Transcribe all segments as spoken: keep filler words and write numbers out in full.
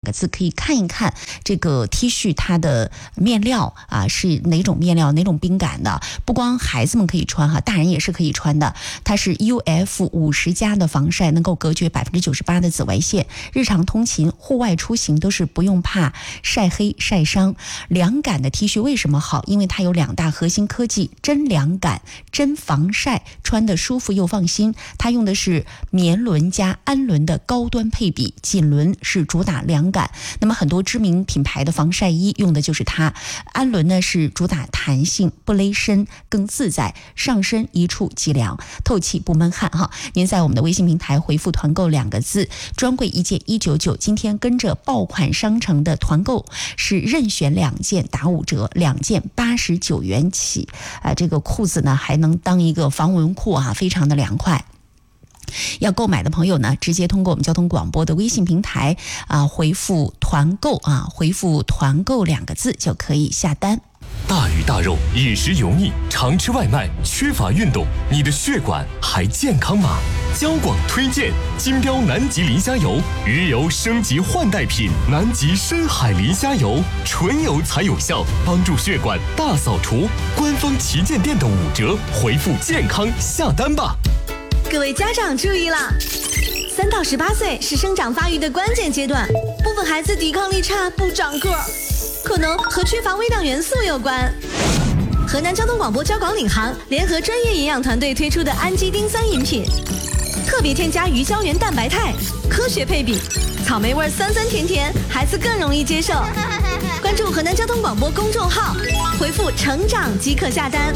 个字，可以看一看这个 T 恤它的面料啊是哪种面料，哪种冰感的。不光孩子们可以穿哈，大人也是可以穿的。它是 U F 五十加的防晒，能够隔绝百分之九十八的紫外线，日常通勤、户外出行都是不用怕晒黑晒伤。凉感的 T 恤为什么好？因为它有两大核心科技：真凉感、真防晒，穿得舒服又放心。它用的是棉纶加氨纶的高端配比，锦纶是主打凉感。那么很多知名品牌的防晒衣用的就是它，氨纶呢是主打弹性，不勒身，更自在，上身一触即凉，透气不闷汗哈。您在我们的微信平台回复团购两个字，专柜一件一九九，今天跟着爆款商城的团购是任选两件打五折，两件八十九元起啊，这个裤子呢还能当一个防蚊裤啊，非常的凉快。要购买的朋友呢，直接通过我们交通广播的微信平台啊，回复团购啊，回复团购两个字就可以下单。 大鱼大肉，饮食油腻，常吃外卖，缺乏运动，你的血管还健康吗？交广推荐金标南极磷虾油，鱼油升级换代品，南极深海磷虾油，纯油才有效，帮助血管大扫除。官方旗舰店的五折，回复健康下单吧。 各位家长注意啦！三到十八岁是生长发育的关键阶段，部分孩子抵抗力差，不长个儿，可能和缺乏微量元素有关。河南交通广播交广领航联合专业营养团队推出的氨基丁酸饮品，特别添加鱼胶原蛋白肽，科学配比，草莓味酸酸甜甜，孩子更容易接受。关注河南交通广播公众号，回复成长即可下单。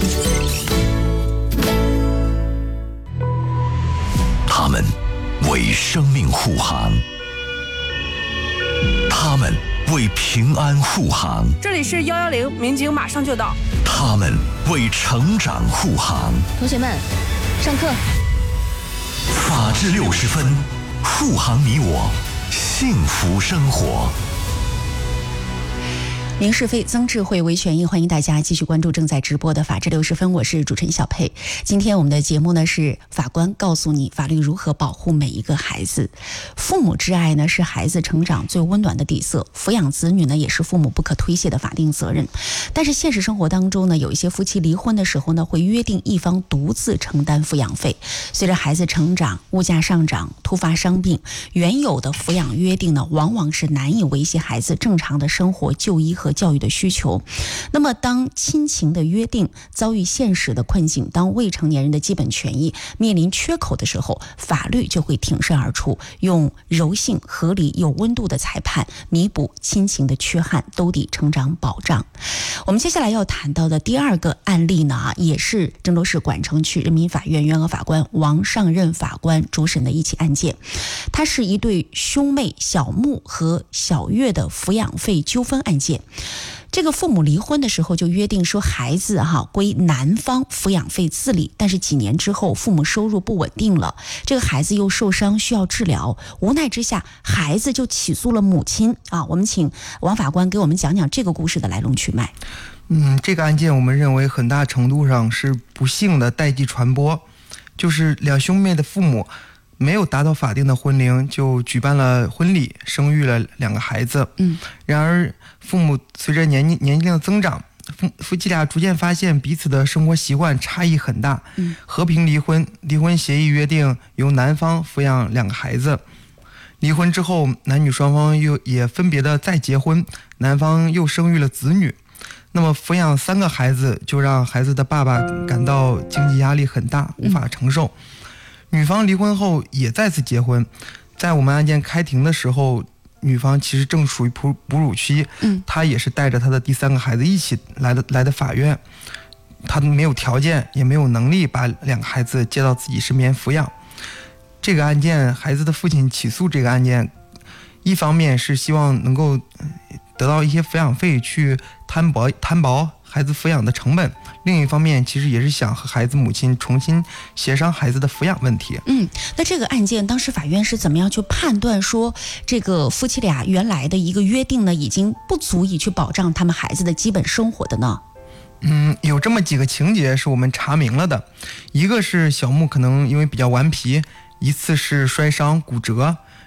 他们为生命护航，他们为平安护航。 这里是幺幺零，民警马上就到。 他们为成长护航。 同学们，上课。 法治六十分，护航你我，幸福生活。 零是非，曾智慧为权益，欢迎大家继续关注正在直播的法治六十分，我是主持人小佩。今天我们的节目呢是法官告诉你法律如何保护每一个孩子。父母之爱呢是孩子成长最温暖的底色，抚养子女呢也是父母不可推卸的法定责任。但是现实生活当中呢，有一些夫妻离婚的时候呢，会约定一方独自承担抚养费。随着孩子成长，物价上涨，突发伤病，原有的抚养约定呢，往往是难以维系孩子正常的生活、就医和教育的需求。那么当亲情的约定遭遇现实的困境，当未成年人的基本权益面临缺口的时候，法律就会挺身而出，用柔性、合理、有温度的裁判弥补亲情的缺憾，兜底成长保障。我们接下来要谈到的第二个案例呢，也是郑州市管城区人民法院原额法官王上任法官主审的一起案件。它是一对兄妹小木和小月的抚养费纠纷案件。这个父母离婚的时候就约定说孩子哈归男方抚养费自理，但是几年之后父母收入不稳定了，这个孩子又受伤需要治疗，无奈之下孩子就起诉了母亲啊。我们请王法官给我们讲讲这个故事的来龙去脉。 嗯，这个案件我们认为很大程度上是不幸的代际传播，就是两兄妹的父母没有达到法定的婚龄就举办了婚礼，生育了两个孩子。嗯，然而父母随着年年龄的增长，夫夫妻俩逐渐发现彼此的生活习惯差异很大，嗯，和平离婚，离婚协议约定由男方抚养两个孩子。离婚之后，男女双方又也分别的再结婚，男方又生育了子女。那么抚养三个孩子就让孩子的爸爸感到经济压力很大，无法承受。嗯，女方离婚后也再次结婚，在我们案件开庭的时候，女方其实正属于哺哺乳期，嗯，她也是带着她的第三个孩子一起来的来的法院，她没有条件也没有能力把两个孩子接到自己身边抚养。这个案件，孩子的父亲起诉这个案件，一方面是希望能够得到一些抚养费去摊薄摊薄孩子抚养的成本，另一方面其实也是想和孩子母亲重新协商孩子的抚养问题。 嗯，那这个案件当时法院是怎么样去判断说这个夫妻俩原来的一个约定呢，已经不足以去保障他们孩子的基本生活的呢？ 嗯，有这么几个情节是我们查明了的。一个是小木可能因为比较顽皮，一次是摔伤骨折，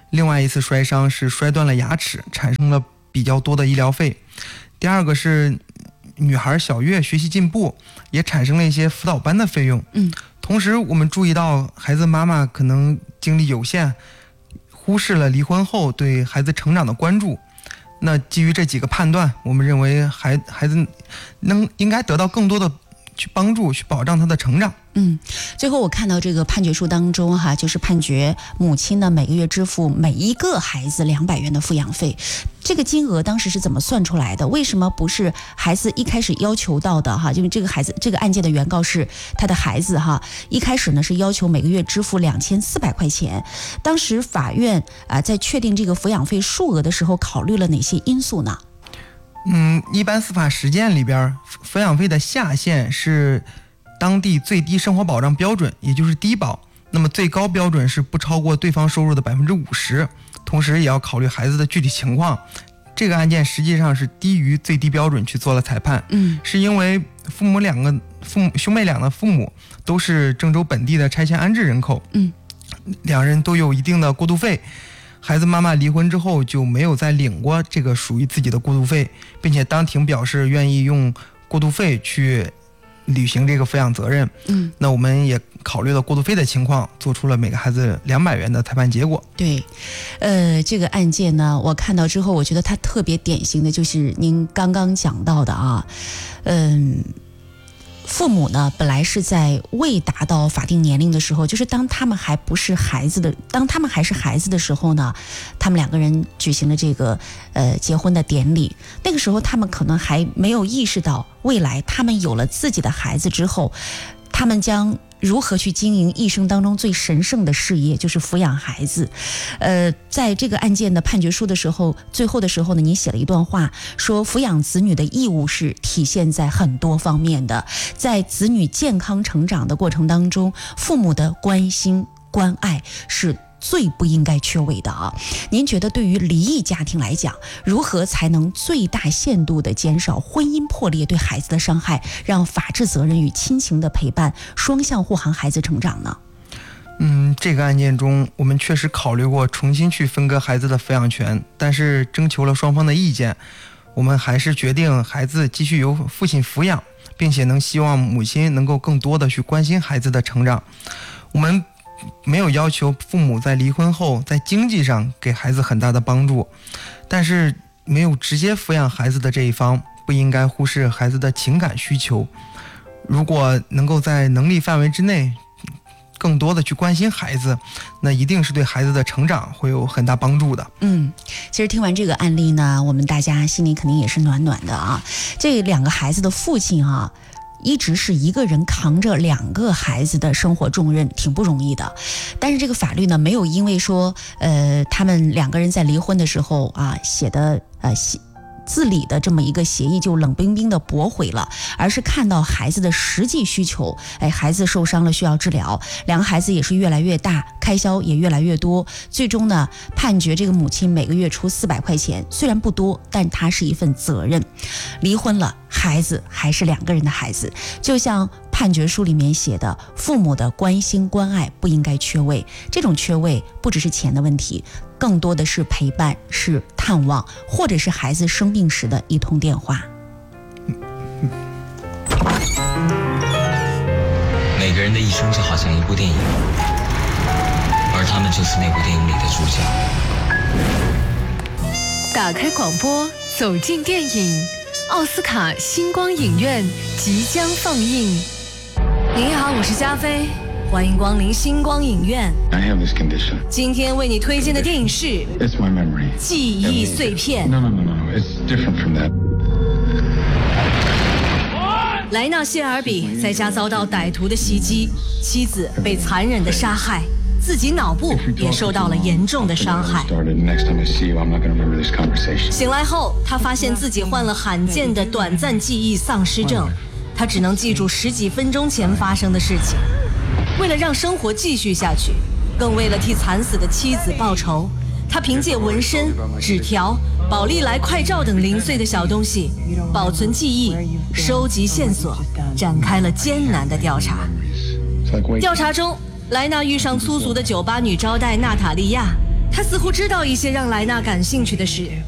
另外一次摔伤是摔断了牙齿，产生了比较多的医疗费。第二个是女孩小月学习进步，也产生了一些辅导班的费用。 嗯， 同时我们注意到孩子妈妈可能精力有限，忽视了离婚后对孩子成长的关注。那基于这几个判断，我们认为孩孩子能应该得到更多的去帮助，去保障他的成长。 嗯，最后我看到这个判决书当中哈，就是判决母亲呢每个月支付每一个孩子两百元的抚养费，这个金额当时是怎么算出来的？为什么不是孩子一开始要求到的哈？因为这个孩子这个案件的原告是他的孩子哈，一开始呢是要求每个月支付两千四百块钱。当时法院啊、呃、在确定这个抚养费数额的时候，考虑了哪些因素呢？ 嗯，一般司法实践里边，抚养费的下限是当地最低生活保障标准，也就是低保。那么最高标准是不超过对方收入的百分之五十，同时也要考虑孩子的具体情况。这个案件实际上是低于最低标准去做了裁判。 嗯， 是因为父母两个父母兄妹俩的父母都是郑州本地的拆迁安置人口。 嗯， 两人都有一定的过渡费。孩子妈妈离婚之后就没有再领过这个属于自己的过渡费，并且当庭表示愿意用过渡费去履行这个抚养责任。 嗯， 那我们也考虑了过渡费的情况，做出了每个孩子两百元的裁判结果。 对，呃，这个案件呢，我看到之后，我觉得它特别典型的就是您刚刚讲到的啊，嗯。父母呢，本来是在未达到法定年龄的时候，就是当他们还不是孩子的，当他们还是孩子的时候呢，他们两个人举行了这个呃结婚的典礼。那个时候，他们可能还没有意识到，未来他们有了自己的孩子之后，他们将如何去经营一生当中最神圣的事业，就是抚养孩子。呃，在这个案件的判决书的时候，最后的时候呢，你写了一段话，说抚养子女的义务是体现在很多方面的，在子女健康成长的过程当中，父母的关心关爱是最不应该缺位的啊！您觉得对于离异家庭来讲，如何才能最大限度地减少婚姻破裂对孩子的伤害，让法治责任与亲情的陪伴双向护航孩子成长呢？ 嗯，这个案件中，我们确实考虑过重新去分割孩子的抚养权，但是征求了双方的意见，我们还是决定孩子继续由父亲抚养，并且能希望母亲能够更多的去关心孩子的成长。我们没有要求父母在离婚后在经济上给孩子很大的帮助，但是没有直接抚养孩子的这一方不应该忽视孩子的情感需求。如果能够在能力范围之内更多的去关心孩子，那一定是对孩子的成长会有很大帮助的。 嗯，其实听完这个案例呢，我们大家心里肯定也是暖暖的啊。这两个孩子的父亲啊，一直是一个人扛着两个孩子的生活重任，挺不容易的。但是这个法律呢，没有因为说呃他们两个人在离婚的时候啊写的呃写自理的这么一个协议就冷冰冰的驳回了，而是看到孩子的实际需求，哎，孩子受伤了需要治疗，两个孩子也是越来越大，开销也越来越多，最终呢判决这个母亲每个月出四百块钱，虽然不多，但它是一份责任。离婚了，孩子还是两个人的孩子，就像判决书里面写的，父母的关心关爱不应该缺位，这种缺位不只是钱的问题，更多的是陪伴，是探望，或者是孩子生病时的一通电话。 每个人的一生就好像一部电影，而他们就是那部电影里的主角。 打开广播，走进电影，奥斯卡星光影院即将放映。 您好，我是加菲，欢迎光临星光影院。 I have this condition. 今天为你推荐的电影是 It's my memory. 记忆碎片。 No, no, no, no. It's different from that. 莱纳谢尔比在家遭到歹徒的袭击，妻子被残忍的杀害，自己脑部也受到了严重的伤害。醒来后，他发现自己患了罕见的短暂记忆丧失症，他只能记住十几分钟前发生的事情。为了让生活继续下去，更为了替惨死的妻子报仇，他凭借纹身、纸条、宝丽来快照等零碎的小东西，保存记忆，收集线索，展开了艰难的调查。调查中，莱纳遇上粗俗的酒吧女招待娜塔莉亚， 他似乎知道一些让莱纳感兴趣的事。